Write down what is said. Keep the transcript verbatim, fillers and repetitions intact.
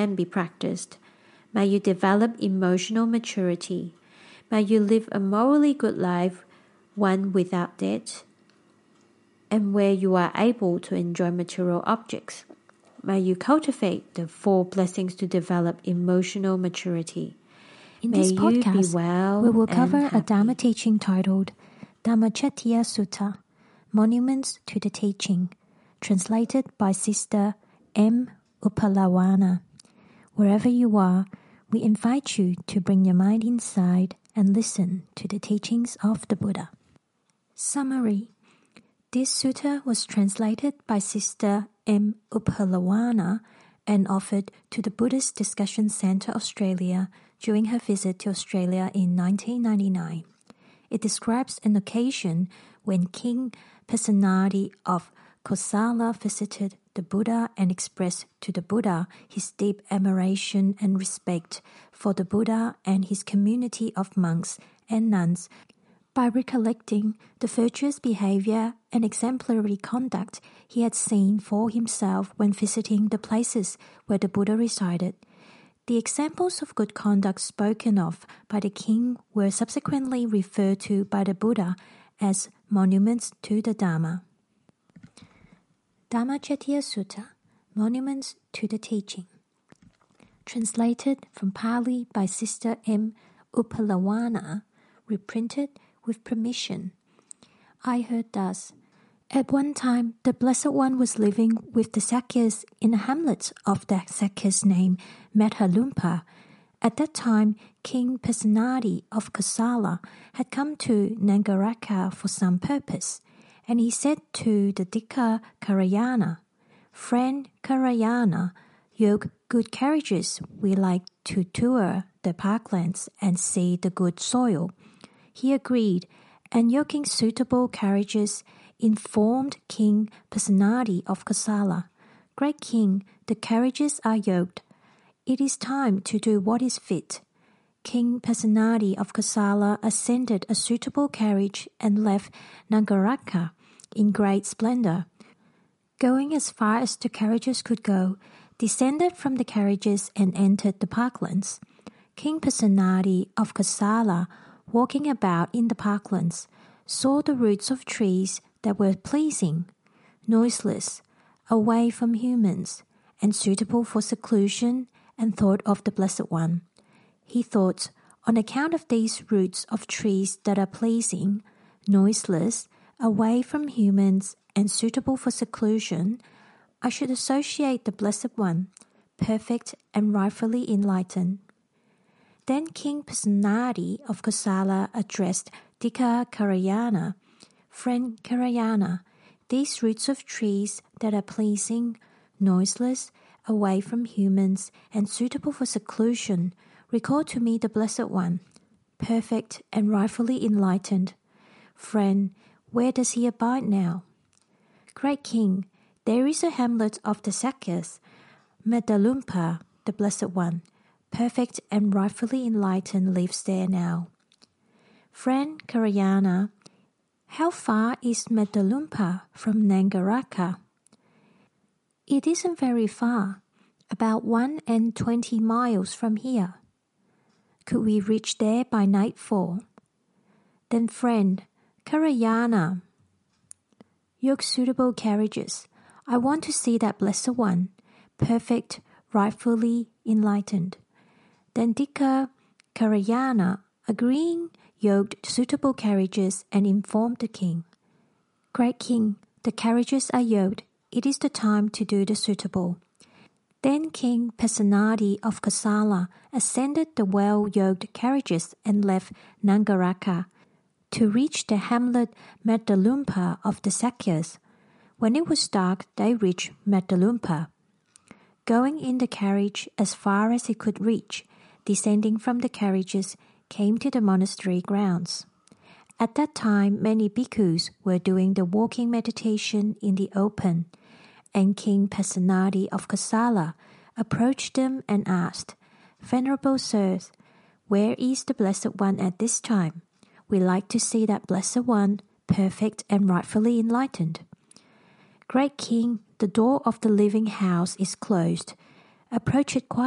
can be practiced. May you develop emotional maturity. May you live a morally good life, one without debt, and where you are able to enjoy material objects. May you cultivate the four blessings to develop emotional maturity. In May this you podcast, be well we will and cover a happy. Dharma teaching titled Dhammacettiya Sutta, Monuments to the Teaching, translated by Sister M. Upalawana. Wherever you are, we invite you to bring your mind inside and listen to the teachings of the Buddha. Summary. This sutta was translated by Sister M. Upalawana and offered to the Buddhist Discussion Centre Australia during her visit to Australia in nineteen ninety-nine. It describes an occasion when King Pasenadi of Kosala visited the Buddha and expressed to the Buddha his deep admiration and respect for the Buddha and his community of monks and nuns by recollecting the virtuous behavior and exemplary conduct he had seen for himself when visiting the places where the Buddha resided. The examples of good conduct spoken of by the king were subsequently referred to by the Buddha as monuments to the Dharma. Dhammacettiya Sutta, Monuments to the Teaching. Translated from Pali by Sister M. Upalawana, reprinted with permission. I heard thus. At one time, the Blessed One was living with the Sakyas in a hamlet of the Sakyas named Medhalumpa. At that time, King Pasenadi of Kosala had come to Nangaraka for some purpose, and he said to the Dika Karayana, "Friend Karayana, yoke good carriages. We like to tour the parklands and see the good soil." He agreed, and yoking suitable carriages, informed King Pasenadi of Kosala, "Great King, the carriages are yoked. It is time to do what is fit." King Pasenadi of Kosala ascended a suitable carriage and left Nangaraka in great splendor. Going as far as the carriages could go, descended from the carriages and entered the parklands. King Pasenadi of Kosala, walking about in the parklands, saw the roots of trees that were pleasing, noiseless, away from humans, and suitable for seclusion, and thought of the Blessed One. He thought, on account of these roots of trees that are pleasing, noiseless, away from humans, and suitable for seclusion, I should associate the Blessed One, perfect and rightfully enlightened. Then King Pasenadi of Kosala addressed Dika Karayana, "Friend Karayana, these roots of trees that are pleasing, noiseless, away from humans, and suitable for seclusion, recall to me the Blessed One, perfect and rightfully enlightened. Friend, where does he abide now?" "Great King, there is a hamlet of the Sakyas, Medhalumpa, the Blessed One, perfect and rightfully enlightened, lives there now." "Friend Karayana, how far is Medhalumpa from Nangaraka?" "It isn't very far, about one and twenty miles from here." "Could we reach there by nightfall?" "Then, friend Karayana, yoke suitable carriages. I want to see that Blessed One, perfect, rightfully enlightened." Then Dika Karayana, agreeing, yoked suitable carriages and informed the king, "Great King, the carriages are yoked. It is the time to do the suitable." Then King Pasenadi of Kosala ascended the well-yoked carriages and left Nangaraka to reach the hamlet Medhalumpa of the Sakyas. When it was dark, they reached Medhalumpa. Going in the carriage as far as it could reach, descending from the carriages, came to the monastery grounds. At that time, many bhikkhus were doing the walking meditation in the open, and King Pasenadi of Kosala approached them and asked, "Venerable sirs, where is the Blessed One at this time? We like to see that Blessed One, perfect and rightfully enlightened." "Great King, the door of the living house is closed. Approach it quietly."